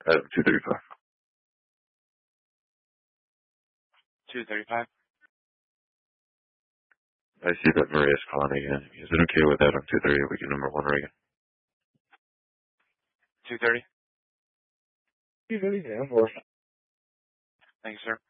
Item 235. 235. I see that Maria's calling again. Is it okay with Item 230 if we get number 1 Reagan? 230. 230, yeah, of course. Thank you, sir.